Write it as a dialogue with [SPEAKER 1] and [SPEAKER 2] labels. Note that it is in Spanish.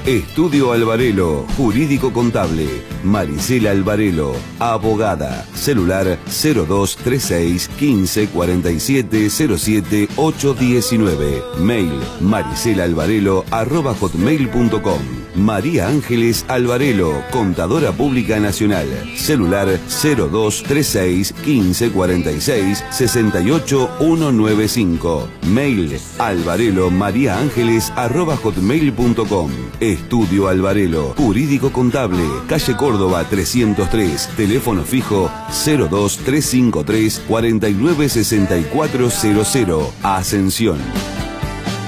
[SPEAKER 1] Estudio Alvarelo, jurídico contable. Maricela Alvarelo, abogada. Celular 0236 15 47 07 819. Mail maricelalvarelo@hotmail.com. María Ángeles Alvarelo, contadora pública nacional. Celular 0236 15 46 68 195. Mail alvarelomariaangeles@hotmail.com. Estudio Alvarelo, jurídico contable, calle Córdoba 303, teléfono fijo 02353 496400, Ascensión.